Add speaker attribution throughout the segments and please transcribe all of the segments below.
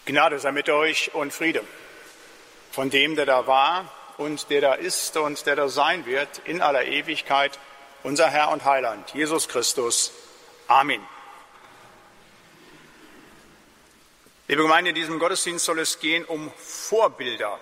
Speaker 1: Gnade sei mit euch und Friede von dem, der da war und der da ist und der da sein wird in aller Ewigkeit, unser Herr und Heiland, Jesus Christus. Amen. Liebe Gemeinde, in diesem Gottesdienst soll es gehen um Vorbilder.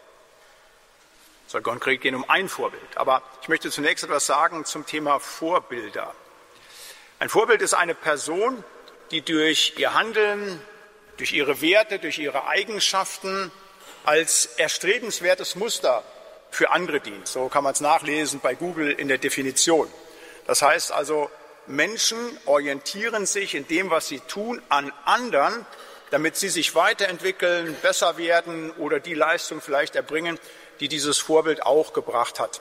Speaker 1: Es soll konkret gehen um ein Vorbild. Aber ich möchte zunächst etwas sagen zum Thema Vorbilder. Ein Vorbild ist eine Person, die durch ihr Handeln, durch ihre Werte, durch ihre Eigenschaften als erstrebenswertes Muster für andere dient. So kann man es nachlesen bei Google in der Definition. Das heißt also, Menschen orientieren sich in dem, was sie tun, an anderen, damit sie sich weiterentwickeln, besser werden oder die Leistung vielleicht erbringen, die dieses Vorbild auch gebracht hat.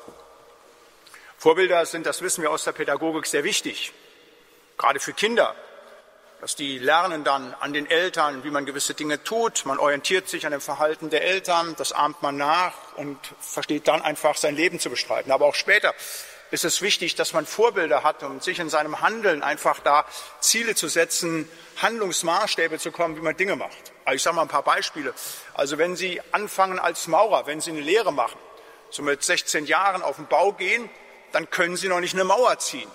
Speaker 1: Vorbilder sind, das wissen wir aus der Pädagogik, sehr wichtig, gerade für Kinder, dass die lernen dann an den Eltern, wie man gewisse Dinge tut. Man orientiert sich an dem Verhalten der Eltern, das ahmt man nach und versteht dann einfach, sein Leben zu bestreiten. Aber auch später ist es wichtig, dass man Vorbilder hat, um sich in seinem Handeln einfach da Ziele zu setzen, Handlungsmaßstäbe zu kommen, wie man Dinge macht. Also ich sage mal ein paar Beispiele. Also wenn Sie anfangen als Maurer, wenn Sie eine Lehre machen, so mit 16 Jahren auf den Bau gehen, dann können Sie noch nicht eine Mauer ziehen.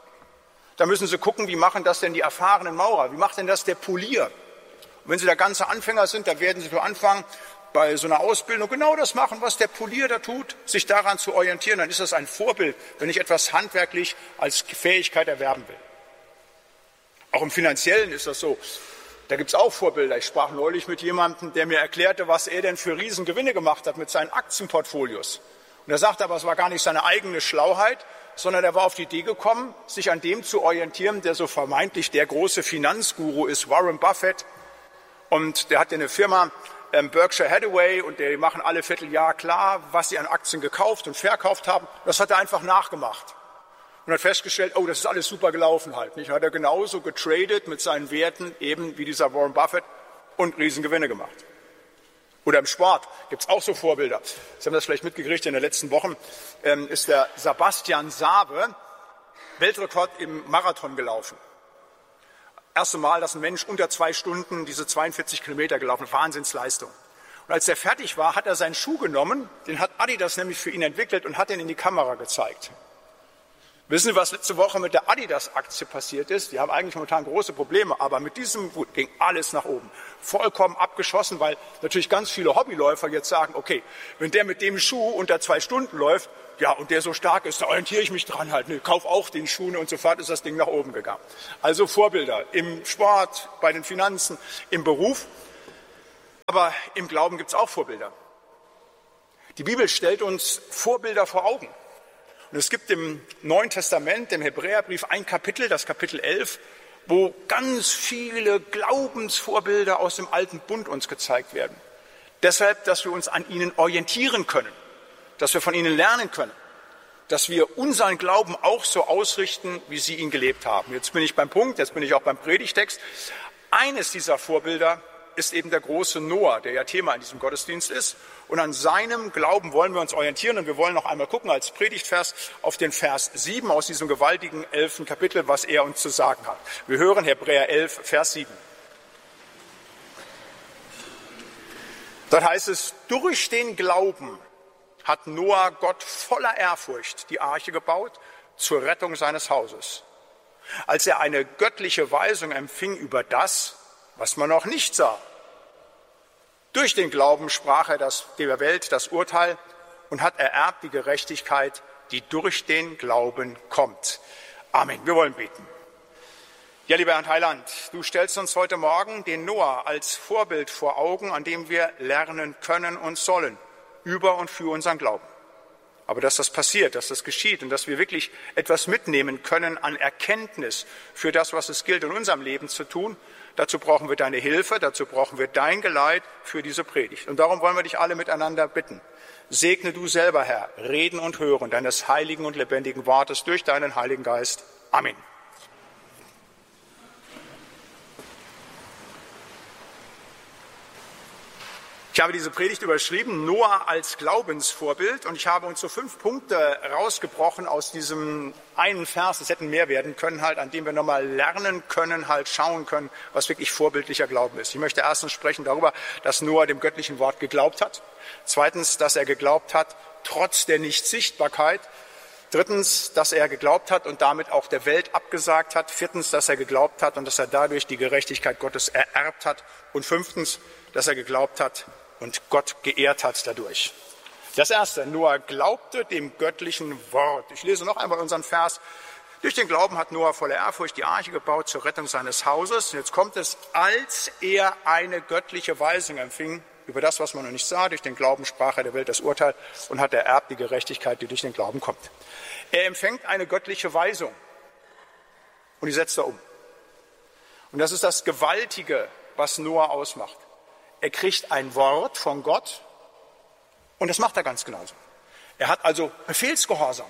Speaker 1: Da müssen Sie gucken, wie machen das denn die erfahrenen Maurer? Wie macht denn das der Polier? Und wenn Sie der ganze Anfänger sind, dann werden Sie für Anfang bei so einer Ausbildung genau das machen, was der Polier da tut, sich daran zu orientieren. Dann ist das ein Vorbild, wenn ich etwas handwerklich als Fähigkeit erwerben will. Auch im Finanziellen ist das so. Da gibt es auch Vorbilder. Ich sprach neulich mit jemandem, der mir erklärte, was er denn für Riesengewinne gemacht hat mit seinen Aktienportfolios. Und er sagte aber, es war gar nicht seine eigene Schlauheit, sondern er war auf die Idee gekommen, sich an dem zu orientieren, der so vermeintlich der große Finanzguru ist, Warren Buffett. Und der hat ja eine Firma, Berkshire Hathaway, und die machen alle Vierteljahr klar, was sie an Aktien gekauft und verkauft haben. Das hat er einfach nachgemacht und hat festgestellt, oh, das ist alles super gelaufen halt. Nicht? Hat er genauso getradet mit seinen Werten, eben wie dieser Warren Buffett, und Riesengewinne gemacht. Oder im Sport gibt es auch so Vorbilder. Sie haben das vielleicht mitgekriegt, in den letzten Wochen ist der Sebastian Sawe Weltrekord im Marathon gelaufen. Erste Mal, dass ein Mensch unter 2 Stunden diese 42 Kilometer gelaufen hat. Wahnsinnsleistung. Und als er fertig war, hat er seinen Schuh genommen, den hat Adidas nämlich für ihn entwickelt und hat ihn in die Kamera gezeigt. Wissen Sie, was letzte Woche mit der Adidas-Aktie passiert ist? Die haben eigentlich momentan große Probleme, aber mit diesem Wut ging alles nach oben. Vollkommen abgeschossen, weil natürlich ganz viele Hobbyläufer jetzt sagen, okay, wenn der mit dem Schuh unter 2 Stunden läuft, ja, und der so stark ist, da orientiere ich mich dran halt, ne, kauf auch den Schuh, und sofort ist das Ding nach oben gegangen. Also Vorbilder im Sport, bei den Finanzen, im Beruf, aber im Glauben gibt es auch Vorbilder. Die Bibel stellt uns Vorbilder vor Augen. Und es gibt im Neuen Testament, im Hebräerbrief, ein Kapitel, das Kapitel 11, wo ganz viele Glaubensvorbilder aus dem Alten Bund uns gezeigt werden. Deshalb, dass wir uns an ihnen orientieren können, dass wir von ihnen lernen können, dass wir unseren Glauben auch so ausrichten, wie sie ihn gelebt haben. Jetzt bin ich beim Punkt, jetzt bin ich auch beim Predigtext. Eines dieser Vorbilder ist eben der große Noah, der ja Thema in diesem Gottesdienst ist. Und an seinem Glauben wollen wir uns orientieren. Und wir wollen noch einmal gucken als Predigtvers auf den Vers 7 aus diesem gewaltigen 11. Kapitel, was er uns zu sagen hat. Wir hören Hebräer 11, Vers 7. Dort heißt es, durch den Glauben hat Noah Gott voller Ehrfurcht die Arche gebaut zur Rettung seines Hauses. Als er eine göttliche Weisung empfing über das, was man noch nicht sah. Durch den Glauben sprach er der Welt das Urteil und hat ererbt die Gerechtigkeit, die durch den Glauben kommt. Amen. Wir wollen beten. Ja, lieber Herr Heiland, du stellst uns heute Morgen den Noah als Vorbild vor Augen, an dem wir lernen können und sollen, über und für unseren Glauben. Aber dass das passiert, dass das geschieht und dass wir wirklich etwas mitnehmen können an Erkenntnis für das, was es gilt in unserem Leben zu tun, dazu brauchen wir deine Hilfe, dazu brauchen wir dein Geleit für diese Predigt. Und darum wollen wir dich alle miteinander bitten. Segne du selber, Herr, Reden und Hören deines heiligen und lebendigen Wortes durch deinen Heiligen Geist. Amen. Ich Ich habe diese Predigt überschrieben, Noah als Glaubensvorbild, und ich habe uns so 5 Punkte rausgebrochen aus diesem einen Vers, es hätten mehr werden können, halt, an dem wir nochmal lernen können, halt schauen können, was wirklich vorbildlicher Glauben ist. Ich möchte erstens sprechen darüber, dass Noah dem göttlichen Wort geglaubt hat. Zweitens, dass er geglaubt hat, trotz der Nichtsichtbarkeit. Drittens, dass er geglaubt hat und damit auch der Welt abgesagt hat. Viertens, dass er geglaubt hat und dass er dadurch die Gerechtigkeit Gottes ererbt hat. Und fünftens, dass er geglaubt hat und Gott geehrt hat dadurch. Das Erste, Noah glaubte dem göttlichen Wort. Ich lese noch einmal unseren Vers. Durch den Glauben hat Noah voller Ehrfurcht die Arche gebaut zur Rettung seines Hauses. Und jetzt kommt es, als er eine göttliche Weisung empfing, über das, was man noch nicht sah, durch den Glauben sprach er der Welt das Urteil und hat ererbt die Gerechtigkeit, die durch den Glauben kommt. Er empfängt eine göttliche Weisung und die setzt er um. Und das ist das Gewaltige, was Noah ausmacht. Er kriegt ein Wort von Gott und das macht er ganz genauso. Er hat also Befehlsgehorsam.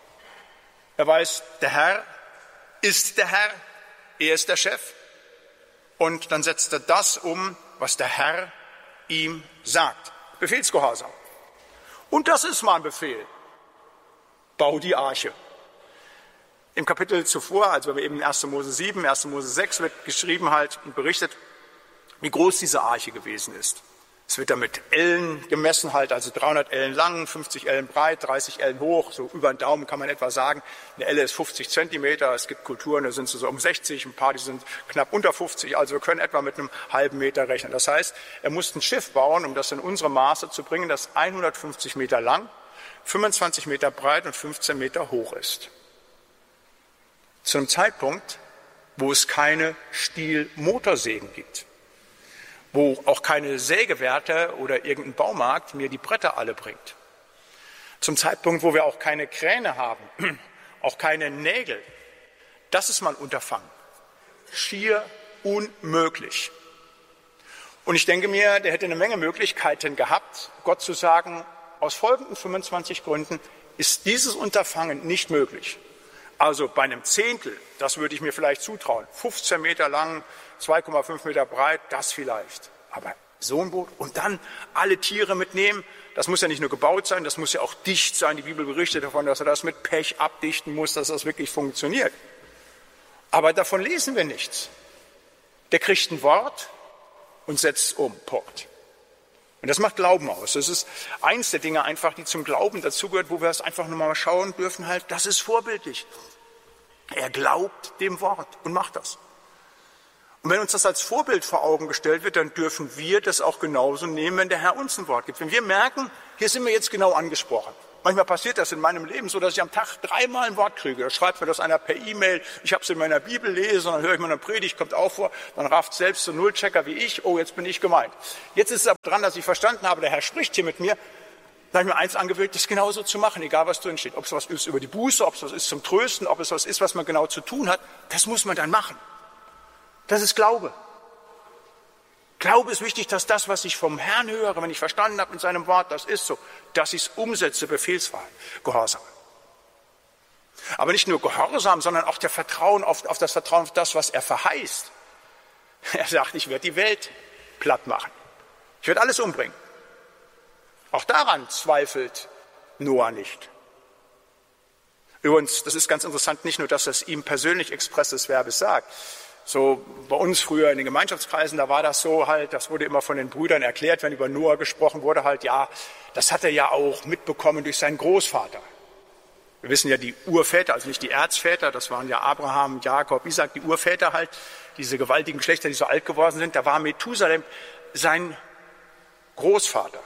Speaker 1: Er weiß, der Herr ist der Herr, er ist der Chef. Und dann setzt er das um, was der Herr ihm sagt. Befehlsgehorsam. Und das ist mal ein Befehl. Bau die Arche. Im Kapitel zuvor, also eben in 1. Mose 7, 1. Mose 6 wird geschrieben halt und berichtet, wie groß diese Arche gewesen ist. Es wird da mit Ellen gemessen halt, also 300 Ellen lang, 50 Ellen breit, 30 Ellen hoch, so über den Daumen kann man etwa sagen. Eine Elle ist 50 Zentimeter, es gibt Kulturen, da sind sie so um 60, ein paar, die sind knapp unter 50, also wir können etwa mit einem halben Meter rechnen. Das heißt, er musste ein Schiff bauen, um das in unsere Maße zu bringen, das 150 Meter lang, 25 Meter breit und 15 Meter hoch ist. Zu einem Zeitpunkt, wo es keine Stihl-Motorsägen gibt, wo auch keine Sägewärter oder irgendein Baumarkt mir die Bretter alle bringt. Zum Zeitpunkt, wo wir auch keine Kräne haben, auch keine Nägel. Das ist mal ein Unterfangen. Schier unmöglich. Und ich denke mir, der hätte eine Menge Möglichkeiten gehabt, Gott zu sagen, aus folgenden 25 Gründen ist dieses Unterfangen nicht möglich. Also bei einem Zehntel, das würde ich mir vielleicht zutrauen, 15 Meter lang, 2,5 Meter breit, das vielleicht. Aber so ein Boot und dann alle Tiere mitnehmen, das muss ja nicht nur gebaut sein, das muss ja auch dicht sein. Die Bibel berichtet davon, dass er das mit Pech abdichten muss, dass das wirklich funktioniert. Aber davon lesen wir nichts. Der kriegt ein Wort und setzt es um, Punkt. Und das macht Glauben aus. Das ist eins der Dinge einfach, die zum Glauben dazugehört, wo wir es einfach nur mal schauen dürfen, halt, das ist vorbildlich. Er glaubt dem Wort und macht das. Und wenn uns das als Vorbild vor Augen gestellt wird, dann dürfen wir das auch genauso nehmen, wenn der Herr uns ein Wort gibt. Wenn wir merken, hier sind wir jetzt genau angesprochen. Manchmal passiert das in meinem Leben so, dass ich am Tag 3-mal ein Wort kriege. Da schreibt mir das einer per E-Mail, ich habe es in meiner Bibel lesen, dann höre ich meine Predigt, kommt auch vor, dann rafft selbst so ein Nullchecker wie ich, oh, jetzt bin ich gemeint. Jetzt ist es aber dran, dass ich verstanden habe, der Herr spricht hier mit mir. Da habe ich mir eins angewöhnt, das genauso zu machen, egal was drin steht. Ob es was ist über die Buße, ob es was ist zum Trösten, ob es was ist, was man genau zu tun hat, das muss man dann machen. Das ist Glaube. Glaube ist wichtig, dass das, was ich vom Herrn höre, wenn ich verstanden habe in seinem Wort, das ist so, dass ich es umsetze, Befehlsgehorsam. Aber nicht nur Gehorsam, sondern auch der Vertrauen auf das Vertrauen auf das, was er verheißt. Er sagt, ich werde die Welt platt machen. Ich werde alles umbringen. Auch daran zweifelt Noah nicht. Übrigens, das ist ganz interessant, nicht nur, dass er es ihm persönlich expresses Verbes sagt. So bei uns früher in den Gemeinschaftskreisen, da war das so halt, das wurde immer von den Brüdern erklärt, wenn über Noah gesprochen wurde, halt, ja, das hat er ja auch mitbekommen durch seinen Großvater. Wir wissen ja, die Urväter, also nicht die Erzväter, das waren ja Abraham, Jakob, Isaac, die Urväter halt, diese gewaltigen Geschlechter, die so alt geworden sind, da war Methusalem sein Großvater.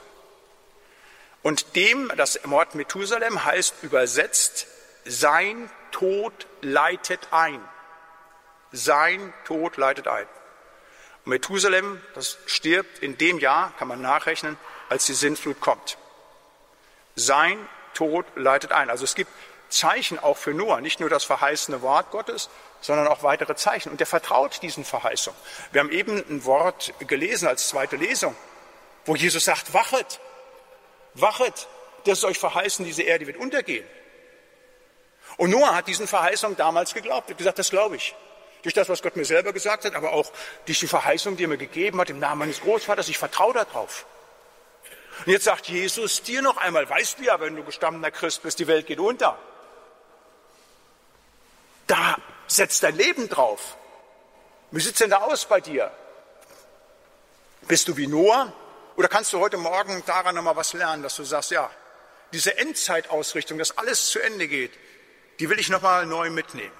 Speaker 1: Und das Wort Methusalem heißt übersetzt, sein Tod leitet ein. Sein Tod leitet ein. Und Methusalem, das stirbt in dem Jahr, kann man nachrechnen, als die Sintflut kommt. Sein Tod leitet ein. Also es gibt Zeichen auch für Noah, nicht nur das verheißene Wort Gottes, sondern auch weitere Zeichen. Und er vertraut diesen Verheißungen. Wir haben eben ein Wort gelesen als zweite Lesung, wo Jesus sagt, wachet, wachet, das ist euch verheißen, diese Erde wird untergehen. Und Noah hat diesen Verheißungen damals geglaubt. Er hat gesagt, das glaube ich. Durch das, was Gott mir selber gesagt hat, aber auch durch die Verheißung, die er mir gegeben hat, im Namen meines Großvaters, ich vertraue darauf. Und jetzt sagt Jesus dir noch einmal, weißt du ja, wenn du gestandener Christ bist, die Welt geht unter. Da setzt dein Leben drauf. Wie sieht es denn da aus bei dir? Bist du wie Noah? Oder kannst du heute Morgen daran nochmal was lernen, dass du sagst, ja, diese Endzeitausrichtung, dass alles zu Ende geht, die will ich nochmal neu mitnehmen.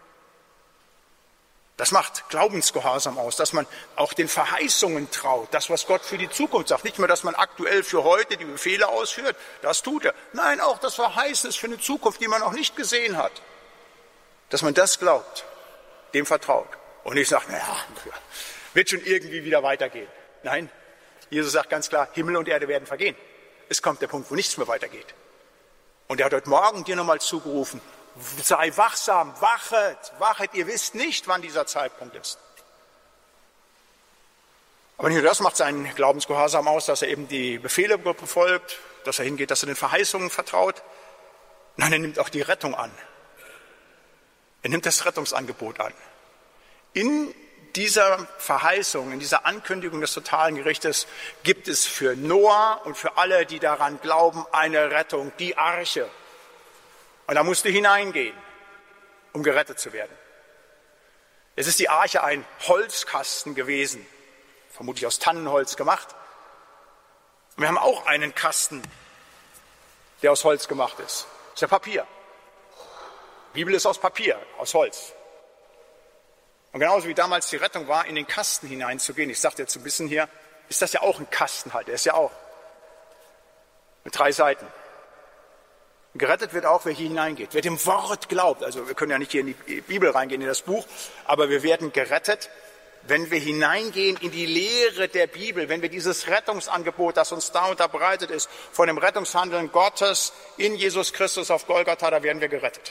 Speaker 1: Das macht Glaubensgehorsam aus, dass man auch den Verheißungen traut, das, was Gott für die Zukunft sagt. Nicht nur, dass man aktuell für heute die Befehle ausführt, das tut er. Nein, auch das Verheißnis für eine Zukunft, die man noch nicht gesehen hat. Dass man das glaubt, dem vertraut. Und nicht sagt, naja, wird schon irgendwie wieder weitergehen. Nein, Jesus sagt ganz klar, Himmel und Erde werden vergehen. Es kommt der Punkt, wo nichts mehr weitergeht. Und er hat heute Morgen dir nochmal zugerufen, sei wachsam, wachet, ihr wisst nicht, wann dieser Zeitpunkt ist. Aber nicht nur das macht seinen Glaubensgehorsam aus, dass er eben die Befehle befolgt, dass er hingeht, dass er den Verheißungen vertraut. Nein, er nimmt auch die Rettung an. Er nimmt das Rettungsangebot an. In dieser Verheißung, in dieser Ankündigung des totalen Gerichtes gibt es für Noah und für alle, die daran glauben, eine Rettung, die Arche. Und da musst du hineingehen, um gerettet zu werden. Es ist die Arche ein Holzkasten gewesen, vermutlich aus Tannenholz gemacht. Und wir haben auch einen Kasten, der aus Holz gemacht ist. Das ist ja Papier. Die Bibel ist aus Papier, aus Holz. Und genauso wie damals die Rettung war, in den Kasten hineinzugehen, ich sagte jetzt ein bisschen hier, ist das ja auch ein Kasten halt, der ist ja auch mit 3 Seiten. Gerettet wird auch, wer hier hineingeht, wer dem Wort glaubt. Also wir können ja nicht hier in die Bibel reingehen, in das Buch, aber wir werden gerettet, wenn wir hineingehen in die Lehre der Bibel, wenn wir dieses Rettungsangebot, das uns da unterbreitet ist, von dem Rettungshandeln Gottes in Jesus Christus auf Golgatha, da werden wir gerettet.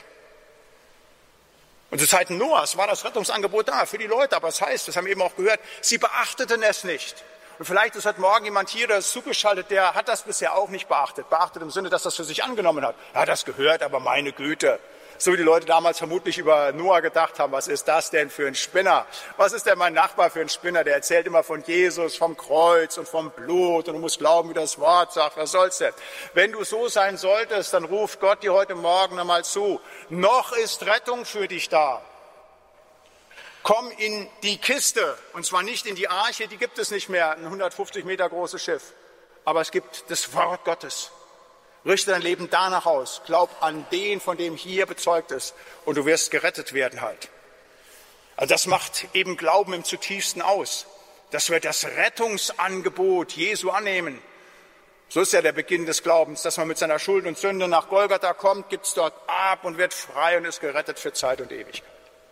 Speaker 1: Und zu Zeiten Noahs war das Rettungsangebot da für die Leute, aber das heißt, das haben wir eben auch gehört, sie beachteten es nicht. Und vielleicht ist heute Morgen jemand hier, der ist zugeschaltet, der hat das bisher auch nicht beachtet. Beachtet im Sinne, dass das für sich angenommen hat. Er hat das gehört, aber meine Güte. So wie die Leute damals vermutlich über Noah gedacht haben, was ist das denn für ein Spinner? Was ist denn mein Nachbar für ein Spinner? Der erzählt immer von Jesus, vom Kreuz und vom Blut und du musst glauben, wie das Wort sagt. Was soll's denn? Wenn du so sein solltest, dann ruft Gott dir heute Morgen einmal zu. Noch ist Rettung für dich da. Komm in die Kiste, und zwar nicht in die Arche, die gibt es nicht mehr, ein 150 Meter großes Schiff. Aber es gibt das Wort Gottes. Richte dein Leben danach aus. Glaub an den, von dem hier bezeugt ist. Und du wirst gerettet werden halt. Also das macht eben Glauben im zutiefsten aus. Dass wir das Rettungsangebot Jesu annehmen. So ist ja der Beginn des Glaubens, dass man mit seiner Schuld und Sünde nach Golgatha kommt, gibt es dort ab und wird frei und ist gerettet für Zeit und Ewigkeit.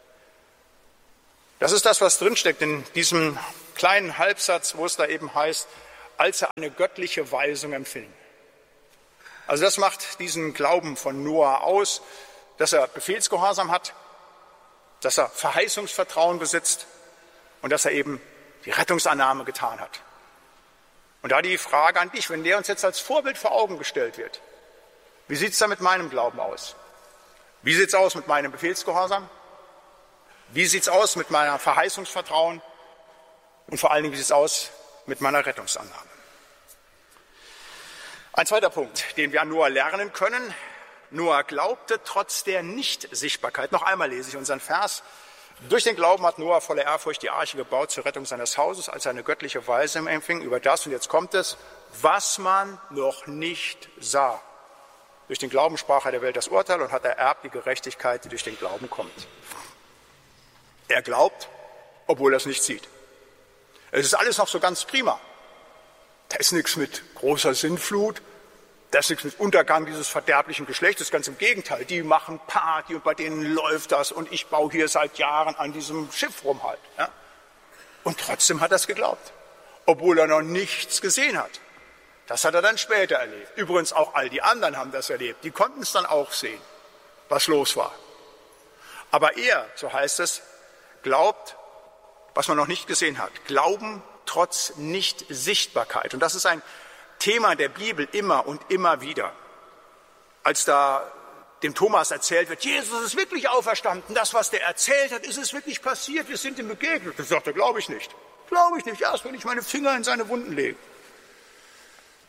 Speaker 1: Das ist das, was drinsteckt in diesem kleinen Halbsatz, wo es da eben heißt, als er eine göttliche Weisung empfing. Also das macht diesen Glauben von Noah aus, dass er Befehlsgehorsam hat, dass er Verheißungsvertrauen besitzt und dass er eben die Rettungsannahme getan hat. Und da die Frage an dich, wenn der uns jetzt als Vorbild vor Augen gestellt wird, wie sieht es da mit meinem Glauben aus? Wie sieht es aus mit meinem Befehlsgehorsam? Wie sieht es aus mit meiner Verheißungsvertrauen? Und vor allen Dingen, wie sieht es aus mit meiner Rettungsannahme? Ein zweiter Punkt, den wir an Noah lernen können. Noah glaubte trotz der Nichtsichtbarkeit. Noch einmal lese ich unseren Vers. Durch den Glauben hat Noah voller Ehrfurcht die Arche gebaut zur Rettung seines Hauses, als er eine göttliche Weisung empfing über das, und jetzt kommt es, was man noch nicht sah. Durch den Glauben sprach er der Welt das Urteil und hat ererbt die Gerechtigkeit, die durch den Glauben kommt. Er glaubt, obwohl er es nicht sieht. Es ist alles noch so ganz prima. Da ist nichts mit großer Sinnflut, da ist nichts mit Untergang dieses verderblichen Geschlechtes, ganz im Gegenteil. Die machen Party und bei denen läuft das und ich baue hier seit Jahren an diesem Schiff rum halt. Ja? Und trotzdem hat er es geglaubt, obwohl er noch nichts gesehen hat. Das hat er dann später erlebt. Übrigens auch all die anderen haben das erlebt. Die konnten es dann auch sehen, was los war. Aber er, so heißt es, glaubt, was man noch nicht gesehen hat. Glauben trotz Nichtsichtbarkeit. Und das ist ein Thema der Bibel immer und immer wieder. Als da dem Thomas erzählt wird, Jesus ist wirklich auferstanden. Das, was der erzählt hat, ist es wirklich passiert. Wir sind ihm begegnet. Das sagt er, glaube ich nicht. Glaube ich nicht. Erst wenn ich meine Finger in seine Wunden lege.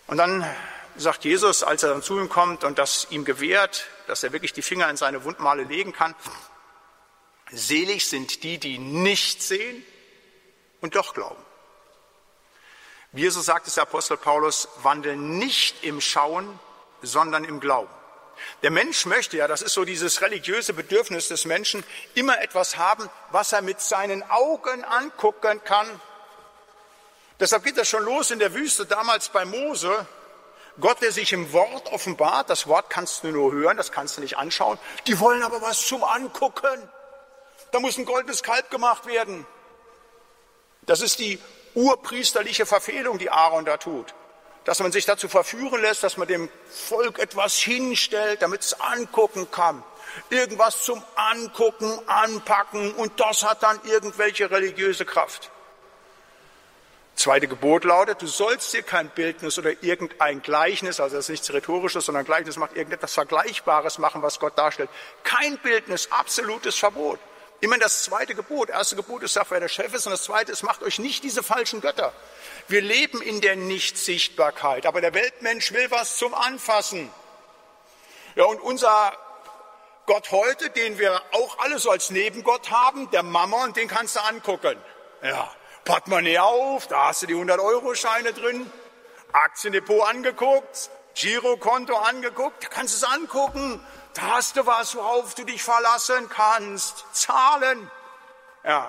Speaker 1: Und dann sagt Jesus, als er dann zu ihm kommt und das ihm gewährt, dass er wirklich die Finger in seine Wundmale legen kann, selig sind die, die nicht sehen und doch glauben. Wie Jesus sagt es der Apostel Paulus, wandeln nicht im Schauen, sondern im Glauben. Der Mensch möchte ja, das ist so dieses religiöse Bedürfnis des Menschen, immer etwas haben, was er mit seinen Augen angucken kann. Deshalb geht das schon los in der Wüste, damals bei Mose. Gott, der sich im Wort offenbart, das Wort kannst du nur hören, das kannst du nicht anschauen. Die wollen aber was zum Angucken. Da muss ein goldenes Kalb gemacht werden. Das ist die urpriesterliche Verfehlung, die Aaron da tut. Dass man sich dazu verführen lässt, dass man dem Volk etwas hinstellt, damit es angucken kann. Irgendwas zum Angucken, Anpacken und das hat dann irgendwelche religiöse Kraft. Zweite Gebot lautet, du sollst dir kein Bildnis oder irgendein Gleichnis, also das ist nichts Rhetorisches, sondern Gleichnis macht irgendetwas Vergleichbares machen, was Gott darstellt. Kein Bildnis, absolutes Verbot. Immerhin das zweite Gebot. Erste Gebot ist, sagt, wer der Chef ist. Und das zweite ist, macht euch nicht diese falschen Götter. Wir leben in der Nichtsichtbarkeit. Aber der Weltmensch will was zum Anfassen. Ja, und unser Gott heute, den wir auch alle so als Nebengott haben, der Mammon, den kannst du angucken. Ja, Portemonnaie auf, da hast du die 100-Euro-Scheine drin. Aktiendepot angeguckt, Girokonto angeguckt, da kannst du es angucken. Da hast du was, worauf du dich verlassen kannst. Zahlen. Ja.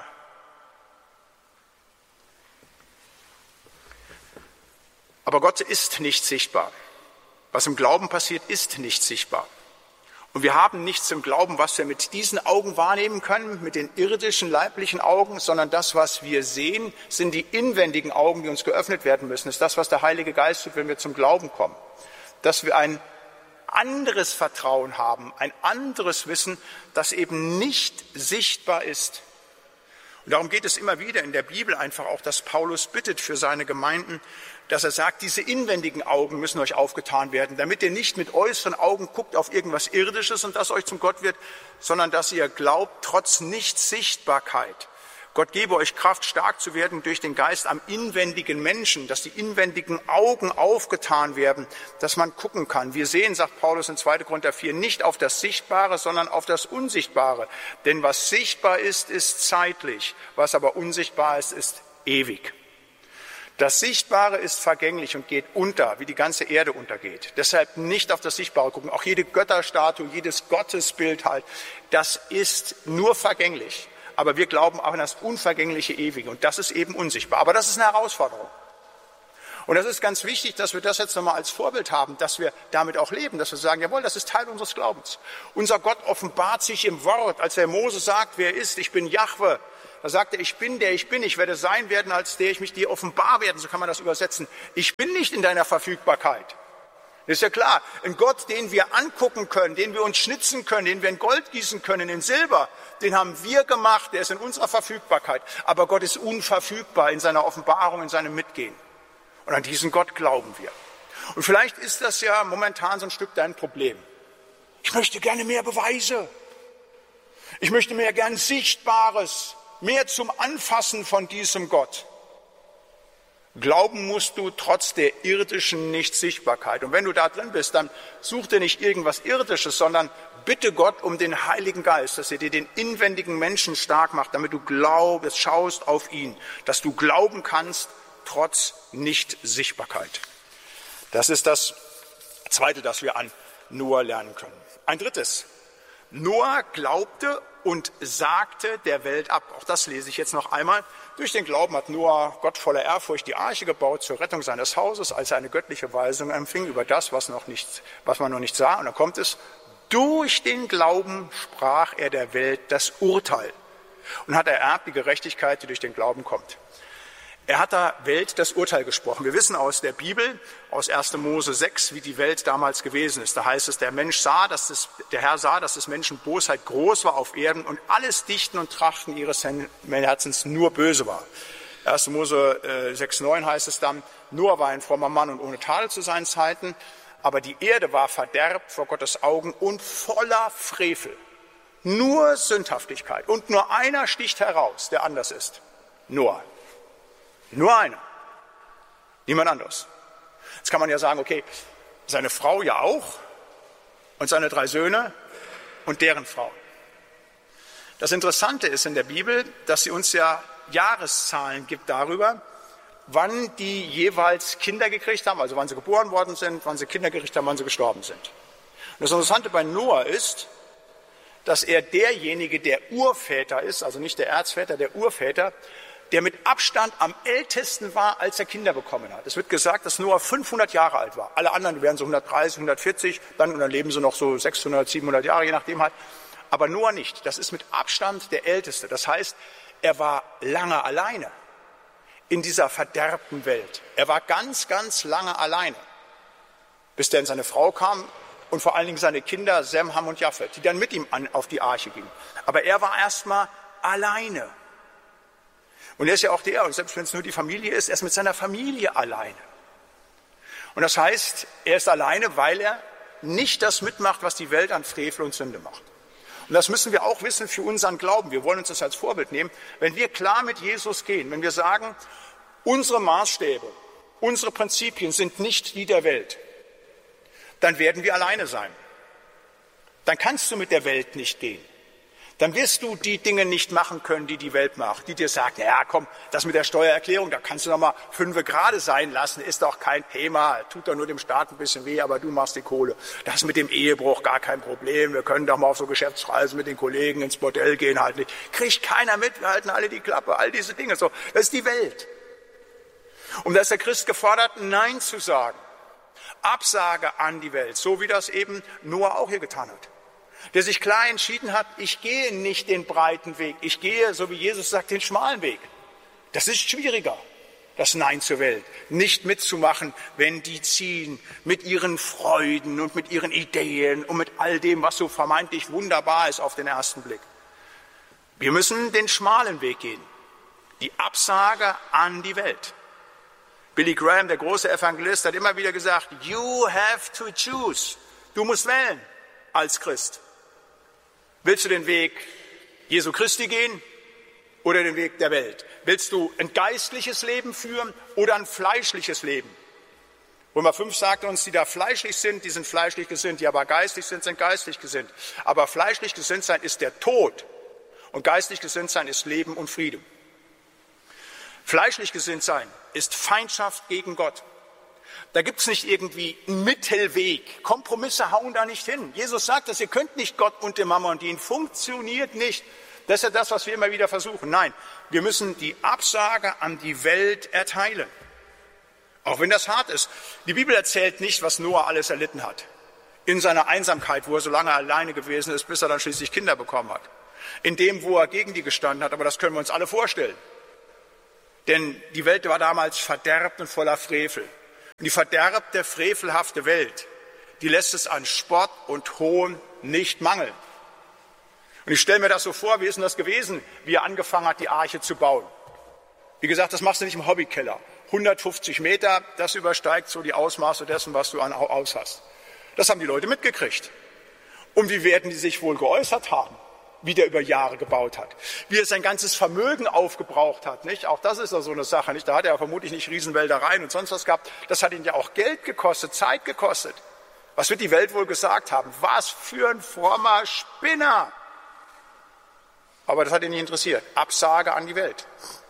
Speaker 1: Aber Gott ist nicht sichtbar. Was im Glauben passiert, ist nicht sichtbar. Und wir haben nichts im Glauben, was wir mit diesen Augen wahrnehmen können, mit den irdischen, leiblichen Augen, sondern das, was wir sehen, sind die inwendigen Augen, die uns geöffnet werden müssen. Das ist das, was der Heilige Geist tut, wenn wir zum Glauben kommen. Dass wir ein anderes Vertrauen haben, ein anderes Wissen, das eben nicht sichtbar ist. Und darum geht es immer wieder in der Bibel einfach auch, dass Paulus bittet für seine Gemeinden, dass er sagt, diese inwendigen Augen müssen euch aufgetan werden, damit ihr nicht mit äußeren Augen guckt auf irgendwas Irdisches und das euch zum Gott wird, sondern dass ihr glaubt, trotz Nichtsichtbarkeit. Gott gebe euch Kraft, stark zu werden durch den Geist am inwendigen Menschen, dass die inwendigen Augen aufgetan werden, dass man gucken kann. Wir sehen, sagt Paulus in 2. Korinther 4, nicht auf das Sichtbare, sondern auf das Unsichtbare. Denn was sichtbar ist, ist zeitlich, was aber unsichtbar ist, ist ewig. Das Sichtbare ist vergänglich und geht unter, wie die ganze Erde untergeht. Deshalb nicht auf das Sichtbare gucken. Auch jede Götterstatue, jedes Gottesbild halt, das ist nur vergänglich. Aber wir glauben auch an das unvergängliche Ewige und das ist eben unsichtbar. Aber das ist eine Herausforderung. Und das ist ganz wichtig, dass wir das jetzt nochmal als Vorbild haben, dass wir damit auch leben, dass wir sagen, jawohl, das ist Teil unseres Glaubens. Unser Gott offenbart sich im Wort, als der Mose sagt, wer er ist, ich bin Jahwe. Da sagt er, ich bin der ich bin, ich werde sein werden, als der ich mich dir offenbar werden, so kann man das übersetzen. Ich bin nicht in deiner Verfügbarkeit. Das ist ja klar, ein Gott, den wir angucken können, den wir uns schnitzen können, den wir in Gold gießen können, in Silber, den haben wir gemacht, der ist in unserer Verfügbarkeit. Aber Gott ist unverfügbar in seiner Offenbarung, in seinem Mitgehen. Und an diesen Gott glauben wir. Und vielleicht ist das ja momentan so ein Stück dein Problem. Ich möchte gerne mehr Beweise. Ich möchte mehr gern Sichtbares, mehr zum Anfassen von diesem Gott. Glauben musst du trotz der irdischen Nichtsichtbarkeit. Und wenn du da drin bist, dann such dir nicht irgendwas Irdisches, sondern bitte Gott um den Heiligen Geist, dass er dir den inwendigen Menschen stark macht, damit du glaubst, schaust auf ihn, dass du glauben kannst, trotz Nichtsichtbarkeit. Das ist das Zweite, das wir an Noah lernen können. Ein drittes. Noah glaubte und sagte der Welt ab. Auch das lese ich jetzt noch einmal. Durch den Glauben hat Noah Gott voller Ehrfurcht die Arche gebaut zur Rettung seines Hauses, als er eine göttliche Weisung empfing über das, was man noch nicht sah. Und dann kommt es, durch den Glauben sprach er der Welt das Urteil und hat ererbt die Gerechtigkeit, die durch den Glauben kommt. Er hat der Welt das Urteil gesprochen. Wir wissen aus der Bibel, aus 1. Mose 6, wie die Welt damals gewesen ist. Da heißt es, der Herr sah, dass des Menschen Bosheit groß war auf Erden und alles Dichten und Trachten ihres Herzens nur böse war. 1. Mose 6,9 heißt es dann, Noah war ein frommer Mann und ohne Tadel zu seinen Zeiten, aber die Erde war verderbt vor Gottes Augen und voller Frevel. Nur Sündhaftigkeit. Und nur einer sticht heraus, der anders ist. Noah. Nur einer. Niemand anderes. Jetzt kann man ja sagen, okay, seine Frau ja auch und seine 3 Söhne und deren Frauen. Das Interessante ist in der Bibel, dass sie uns ja Jahreszahlen gibt darüber, wann die jeweils Kinder gekriegt haben, also wann sie geboren worden sind, wann sie Kinder gekriegt haben, wann sie gestorben sind. Und das Interessante bei Noah ist, dass er derjenige, der Urväter ist, also nicht der Erzväter, der Urväter, der mit Abstand am ältesten war, als er Kinder bekommen hat. Es wird gesagt, dass Noah 500 Jahre alt war. Alle anderen werden so 130, 140, und dann leben sie noch so 600, 700 Jahre, je nachdem halt. Aber Noah nicht. Das ist mit Abstand der Älteste. Das heißt, er war lange alleine in dieser verderbten Welt. Er war ganz, ganz lange alleine, bis dann seine Frau kam und vor allen Dingen seine Kinder Sem, Ham und Japhet, die dann mit ihm auf die Arche gingen. Aber er war erstmal alleine. Und er ist ja auch und selbst wenn es nur die Familie ist, er ist mit seiner Familie alleine. Und das heißt, er ist alleine, weil er nicht das mitmacht, was die Welt an Frevel und Sünde macht. Und das müssen wir auch wissen für unseren Glauben. Wir wollen uns das als Vorbild nehmen. Wenn wir klar mit Jesus gehen, wenn wir sagen, unsere Maßstäbe, unsere Prinzipien sind nicht die der Welt, dann werden wir alleine sein. Dann kannst du mit der Welt nicht gehen. Dann wirst du die Dinge nicht machen können, die die Welt macht, die dir sagt, ja komm, das mit der Steuererklärung, da kannst du noch mal 5 gerade sein lassen, ist doch kein Thema, tut doch nur dem Staat ein bisschen weh, aber du machst die Kohle. Das mit dem Ehebruch, gar kein Problem, wir können doch mal auf so Geschäftsreisen mit den Kollegen ins Bordell gehen, halt nicht. Kriegt keiner mit, wir halten alle die Klappe, all diese Dinge, so, das ist die Welt. Und da ist der Christ gefordert, Nein zu sagen. Absage an die Welt, so wie das eben Noah auch hier getan hat. Der sich klar entschieden hat, ich gehe nicht den breiten Weg, ich gehe, so wie Jesus sagt, den schmalen Weg. Das ist schwieriger, das Nein zur Welt. Nicht mitzumachen, wenn die ziehen mit ihren Freuden und mit ihren Ideen und mit all dem, was so vermeintlich wunderbar ist auf den ersten Blick. Wir müssen den schmalen Weg gehen, die Absage an die Welt. Billy Graham, der große Evangelist, hat immer wieder gesagt, you have to choose. Du musst wählen als Christ. Willst du den Weg Jesu Christi gehen oder den Weg der Welt? Willst du ein geistliches Leben führen oder ein fleischliches Leben? Römer 5 sagt uns, die da fleischlich sind, die sind fleischlich gesinnt, die aber geistlich sind, sind geistlich gesinnt. Aber fleischlich gesinnt sein ist der Tod und geistlich gesinnt sein ist Leben und Friede. Fleischlich gesinnt sein ist Feindschaft gegen Gott. Da gibt es nicht irgendwie einen Mittelweg. Kompromisse hauen da nicht hin. Jesus sagt das, ihr könnt nicht Gott und dem Mammon dienen. Funktioniert nicht. Das ist ja das, was wir immer wieder versuchen. Nein, wir müssen die Absage an die Welt erteilen. Auch wenn das hart ist. Die Bibel erzählt nicht, was Noah alles erlitten hat. In seiner Einsamkeit, wo er so lange alleine gewesen ist, bis er dann schließlich Kinder bekommen hat. In dem, wo er gegen die gestanden hat. Aber das können wir uns alle vorstellen. Denn die Welt war damals verderbt und voller Frevel. Und die verderbte, frevelhafte Welt, die lässt es an Spott und Hohn nicht mangeln. Und ich stelle mir das so vor, wie ist denn das gewesen, wie er angefangen hat, die Arche zu bauen. Wie gesagt, das machst du nicht im Hobbykeller. 150 Meter, das übersteigt so die Ausmaße dessen, was du an Haus hast. Das haben die Leute mitgekriegt. Und wie werden die sich wohl geäußert haben, wie der über Jahre gebaut hat, wie er sein ganzes Vermögen aufgebraucht hat, nicht? Auch das ist ja so eine Sache, nicht? Da hat er vermutlich nicht Riesenwäldereien und sonst was gehabt. Das hat ihn ja auch Geld gekostet, Zeit gekostet. Was wird die Welt wohl gesagt haben? Was für ein frommer Spinner! Aber das hat ihn nicht interessiert. Absage an die Welt.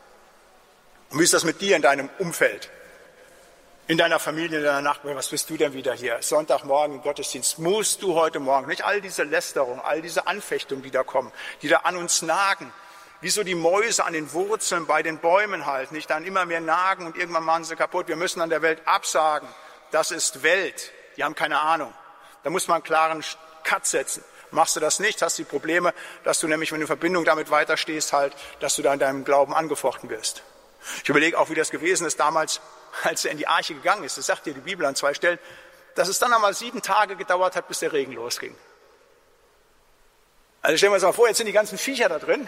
Speaker 1: Und wie ist das mit dir in deinem Umfeld? In deiner Familie, in deiner Nachbarin, was bist du denn wieder hier? Sonntagmorgen im Gottesdienst, musst du heute Morgen, nicht all diese Lästerung, all diese Anfechtungen, die da kommen, die da an uns nagen, wie so die Mäuse an den Wurzeln bei den Bäumen halt, nicht dann immer mehr nagen und irgendwann machen sie kaputt. Wir müssen an der Welt absagen, das ist Welt, die haben keine Ahnung. Da muss man einen klaren Cut setzen. Machst du das nicht, hast du die Probleme, dass du nämlich, wenn du in Verbindung damit weiterstehst, halt, dass du da in deinem Glauben angefochten wirst. Ich überlege auch, wie das gewesen ist damals, als er in die Arche gegangen ist. Das sagt dir die Bibel an 2 Stellen, dass es dann einmal 7 Tage gedauert hat, bis der Regen losging. Also stellen wir uns mal vor, jetzt sind die ganzen Viecher da drin.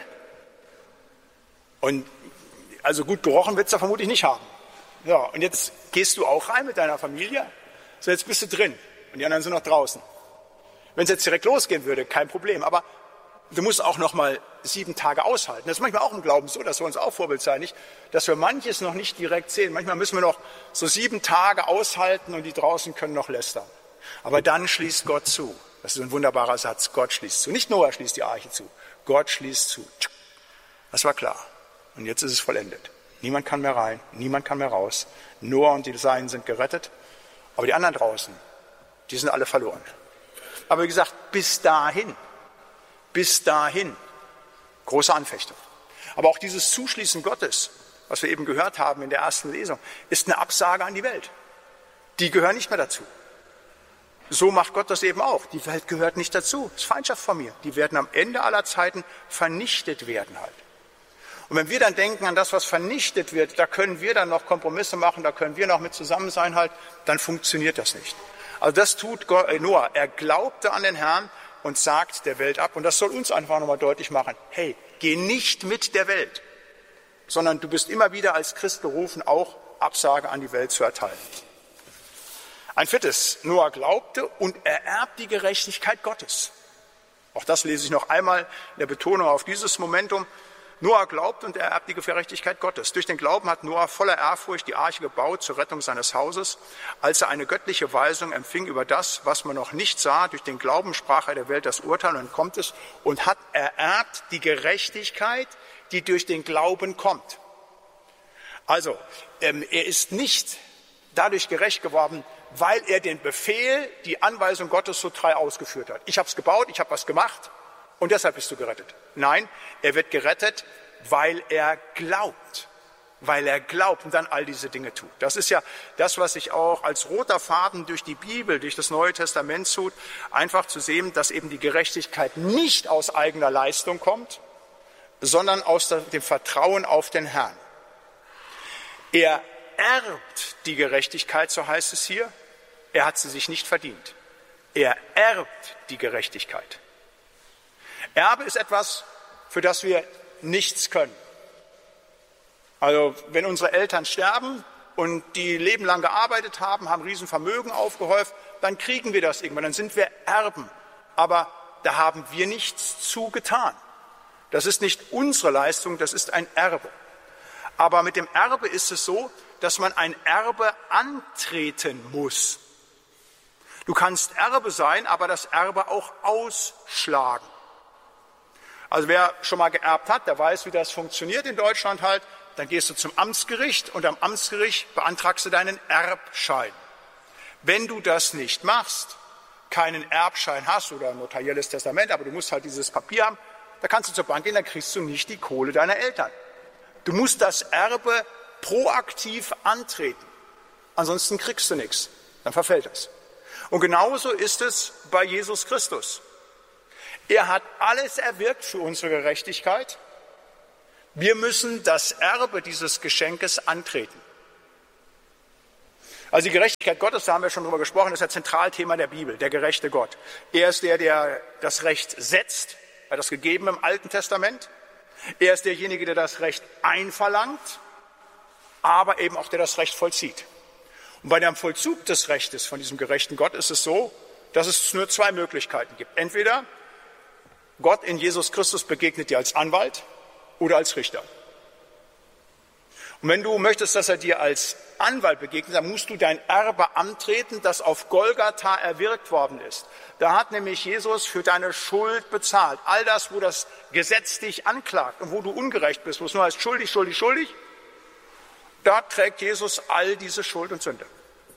Speaker 1: Und also gut gerochen wird es da vermutlich nicht haben. Ja, und jetzt gehst du auch rein mit deiner Familie. So, jetzt bist du drin und die anderen sind noch draußen. Wenn es jetzt direkt losgehen würde, kein Problem. Aber du musst auch noch mal 7 Tage aushalten. Das ist manchmal auch im Glauben so, das soll uns auch Vorbild sein, nicht? Dass wir manches noch nicht direkt sehen. Manchmal müssen wir noch so 7 Tage aushalten und die draußen können noch lästern. Aber dann schließt Gott zu. Das ist ein wunderbarer Satz. Gott schließt zu. Nicht Noah schließt die Arche zu. Gott schließt zu. Das war klar. Und jetzt ist es vollendet. Niemand kann mehr rein, niemand kann mehr raus. Noah und die Seinen sind gerettet. Aber die anderen draußen, die sind alle verloren. Aber wie gesagt, bis dahin, große Anfechtung. Aber auch dieses Zuschließen Gottes, was wir eben gehört haben in der ersten Lesung, ist eine Absage an die Welt. Die gehören nicht mehr dazu. So macht Gott das eben auch. Die Welt gehört nicht dazu. Das ist Feindschaft von mir. Die werden am Ende aller Zeiten vernichtet werden halt. Und wenn wir dann denken an das, was vernichtet wird, da können wir dann noch Kompromisse machen, da können wir noch mit zusammen sein halt, dann funktioniert das nicht. Also das tut Noah. Er glaubte an den Herrn und sagt der Welt ab. Und das soll uns einfach nochmal deutlich machen. Hey, geh nicht mit der Welt, sondern du bist immer wieder als Christ berufen, auch Absage an die Welt zu erteilen. Ein 4. Noah glaubte und ererbt die Gerechtigkeit Gottes. Auch das lese ich noch einmal in der Betonung auf dieses Momentum. Noah glaubt und ererbt die Gerechtigkeit Gottes. Durch den Glauben hat Noah voller Ehrfurcht die Arche gebaut zur Rettung seines Hauses. Als er eine göttliche Weisung empfing über das, was man noch nicht sah, durch den Glauben sprach er der Welt das Urteil und kommt es und hat ererbt die Gerechtigkeit, die durch den Glauben kommt. Also, er ist nicht dadurch gerecht geworden, weil er den Befehl, die Anweisung Gottes so treu ausgeführt hat. Ich habe es gebaut, ich habe was gemacht und deshalb bist du gerettet. Nein, er wird gerettet, weil er glaubt. Weil er glaubt und dann all diese Dinge tut. Das ist ja das, was sich auch als roter Faden durch die Bibel, durch das Neue Testament tut, einfach zu sehen, dass eben die Gerechtigkeit nicht aus eigener Leistung kommt, sondern aus dem Vertrauen auf den Herrn. Er erbt die Gerechtigkeit, so heißt es hier. Er hat sie sich nicht verdient. Er erbt die Gerechtigkeit. Erbe ist etwas, für das wir nichts können. Also wenn unsere Eltern sterben und die Leben lang gearbeitet haben, haben Riesenvermögen aufgehäuft, dann kriegen wir das irgendwann, dann sind wir Erben. Aber da haben wir nichts zu getan. Das ist nicht unsere Leistung, das ist ein Erbe. Aber mit dem Erbe ist es so, dass man ein Erbe antreten muss. Du kannst Erbe sein, aber das Erbe auch ausschlagen. Also wer schon mal geerbt hat, der weiß, wie das funktioniert in Deutschland halt. Dann gehst du zum Amtsgericht und am Amtsgericht beantragst du deinen Erbschein. Wenn du das nicht machst, keinen Erbschein hast oder ein notarielles Testament, aber du musst halt dieses Papier haben, da kannst du zur Bank gehen, dann kriegst du nicht die Kohle deiner Eltern. Du musst das Erbe proaktiv antreten. Ansonsten kriegst du nichts. Dann verfällt das. Und genauso ist es bei Jesus Christus. Er hat alles erwirkt für unsere Gerechtigkeit. Wir müssen das Erbe dieses Geschenkes antreten. Also die Gerechtigkeit Gottes, da haben wir schon drüber gesprochen, ist das Zentralthema der Bibel, der gerechte Gott. Er ist der das Recht setzt, er hat das gegeben im Alten Testament. Er ist derjenige, der das Recht einverlangt, aber eben auch der das Recht vollzieht. Und bei dem Vollzug des Rechtes von diesem gerechten Gott ist es so, dass es nur 2 Möglichkeiten gibt. Entweder Gott in Jesus Christus begegnet dir als Anwalt oder als Richter. Und wenn du möchtest, dass er dir als Anwalt begegnet, dann musst du dein Erbe antreten, das auf Golgatha erwirkt worden ist. Da hat nämlich Jesus für deine Schuld bezahlt. All das, wo das Gesetz dich anklagt und wo du ungerecht bist, wo es nur heißt schuldig, schuldig, schuldig, da trägt Jesus all diese Schuld und Sünde.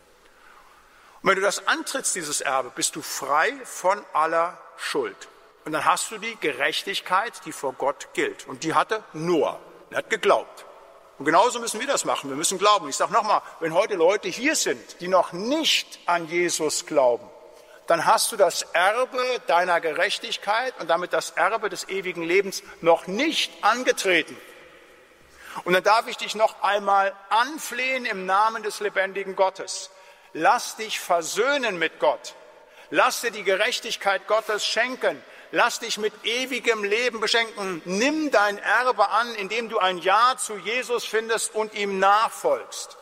Speaker 1: Und wenn du das antrittst, dieses Erbe, bist du frei von aller Schuld. Und dann hast du die Gerechtigkeit, die vor Gott gilt. Und die hatte Noah. Er hat geglaubt. Und genauso müssen wir das machen. Wir müssen glauben. Ich sage nochmal, wenn heute Leute hier sind, die noch nicht an Jesus glauben, dann hast du das Erbe deiner Gerechtigkeit und damit das Erbe des ewigen Lebens noch nicht angetreten. Und dann darf ich dich noch einmal anflehen im Namen des lebendigen Gottes. Lass dich versöhnen mit Gott. Lass dir die Gerechtigkeit Gottes schenken. Lass dich mit ewigem Leben beschenken. Nimm dein Erbe an, indem du ein Ja zu Jesus findest und ihm nachfolgst.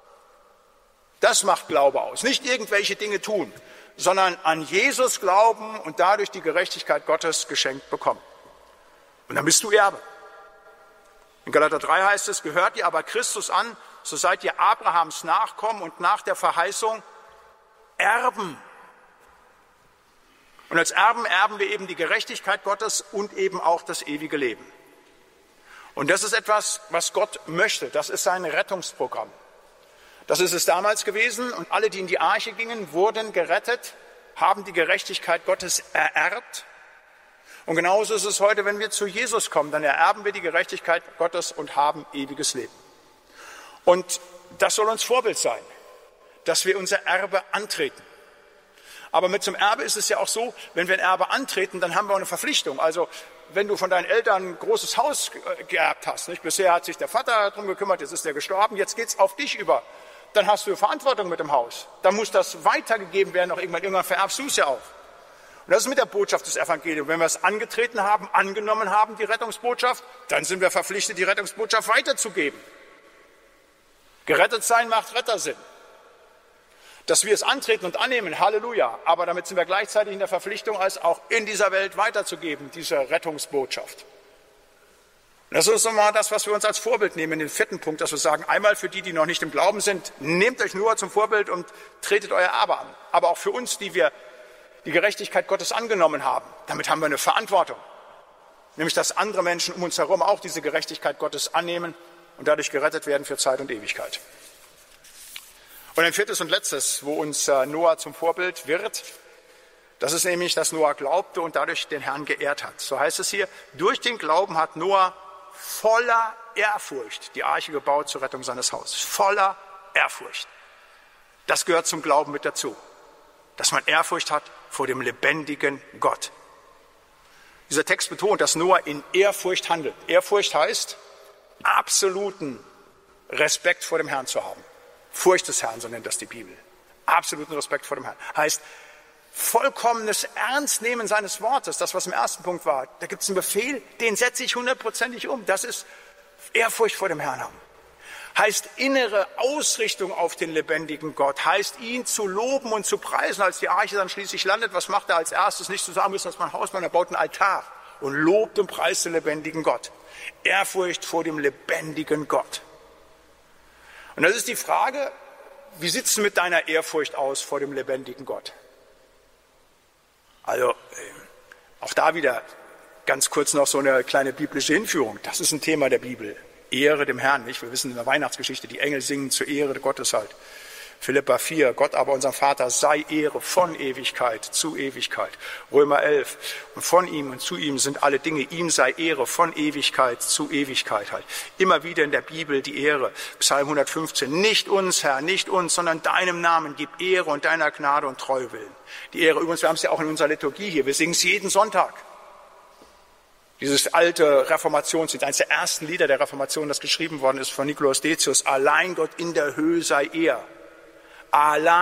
Speaker 1: Das macht Glaube aus. Nicht irgendwelche Dinge tun, sondern an Jesus glauben und dadurch die Gerechtigkeit Gottes geschenkt bekommen. Und dann bist du Erbe. In Galater 3 heißt es, gehört ihr aber Christus an, so seid ihr Abrahams Nachkommen und nach der Verheißung Erben. Und als Erben erben wir eben die Gerechtigkeit Gottes und eben auch das ewige Leben. Und das ist etwas, was Gott möchte. Das ist sein Rettungsprogramm. Das ist es damals gewesen und alle, die in die Arche gingen, wurden gerettet, haben die Gerechtigkeit Gottes ererbt. Und genauso ist es heute, wenn wir zu Jesus kommen, dann ererben wir die Gerechtigkeit Gottes und haben ewiges Leben. Und das soll uns Vorbild sein, dass wir unser Erbe antreten. Aber mit zum Erbe ist es ja auch so, wenn wir ein Erbe antreten, dann haben wir auch eine Verpflichtung. Also wenn du von deinen Eltern ein großes Haus geerbt hast, nicht? Bisher hat sich der Vater darum gekümmert, jetzt ist er gestorben, jetzt geht es auf dich über. Dann hast du Verantwortung mit dem Haus. Dann muss das weitergegeben werden, auch irgendwann vererbst du es ja auch. Und das ist mit der Botschaft des Evangeliums. Wenn wir es angetreten haben, angenommen haben, die Rettungsbotschaft, dann sind wir verpflichtet, die Rettungsbotschaft weiterzugeben. Gerettet sein macht Rettersinn. Dass wir es antreten und annehmen, Halleluja. Aber damit sind wir gleichzeitig in der Verpflichtung, es auch in dieser Welt weiterzugeben, diese Rettungsbotschaft. Und das ist nochmal das, was wir uns als Vorbild nehmen, den 4. Punkt, dass wir sagen, einmal für die, die noch nicht im Glauben sind, nehmt euch Noah zum Vorbild und tretet euer Erbe an. Aber auch für uns, die wir die Gerechtigkeit Gottes angenommen haben, damit haben wir eine Verantwortung. Nämlich, dass andere Menschen um uns herum auch diese Gerechtigkeit Gottes annehmen und dadurch gerettet werden für Zeit und Ewigkeit. Und ein 4. und letztes, wo uns Noah zum Vorbild wird, das ist nämlich, dass Noah glaubte und dadurch den Herrn geehrt hat. So heißt es hier, durch den Glauben hat Noah voller Ehrfurcht die Arche gebaut zur Rettung seines Hauses. Voller Ehrfurcht. Das gehört zum Glauben mit dazu, dass man Ehrfurcht hat vor dem lebendigen Gott. Dieser Text betont, dass Noah in Ehrfurcht handelt. Ehrfurcht heißt, absoluten Respekt vor dem Herrn zu haben. Furcht des Herrn, so nennt das die Bibel. Absoluten Respekt vor dem Herrn. Heißt, vollkommenes Ernstnehmen seines Wortes, das was im 1. Punkt war. Da gibt es einen Befehl, den setze ich 100%ig um. Das ist Ehrfurcht vor dem Herrn haben. Heißt innere Ausrichtung auf den lebendigen Gott. Heißt ihn zu loben und zu preisen. Als die Arche dann schließlich landet, was macht er als erstes? Nicht zu sagen, müssen das mal ein Haus bauen, er baut einen Altar und lobt und preist den lebendigen Gott. Ehrfurcht vor dem lebendigen Gott. Und das ist die Frage, wie sieht es mit deiner Ehrfurcht aus vor dem lebendigen Gott? Also auch da wieder ganz kurz noch so eine kleine biblische Hinführung. Das ist ein Thema der Bibel. Ehre dem Herrn, nicht? Wir wissen in der Weihnachtsgeschichte, die Engel singen zur Ehre Gottes halt. Philipper 4, Gott aber unserem Vater sei Ehre von Ewigkeit zu Ewigkeit. Römer 11, und von ihm und zu ihm sind alle Dinge, ihm sei Ehre von Ewigkeit zu Ewigkeit halt. Immer wieder in der Bibel die Ehre. Psalm 115, nicht uns, Herr, nicht uns, sondern deinem Namen gib Ehre und deiner Gnade und Treue willen. Die Ehre, übrigens, wir haben es ja auch in unserer Liturgie hier, wir singen es jeden Sonntag. Dieses alte Reformationslied, eines der ersten Lieder der Reformation, das geschrieben worden ist von Nikolaus Decius, allein Gott in der Höhe sei er. Allein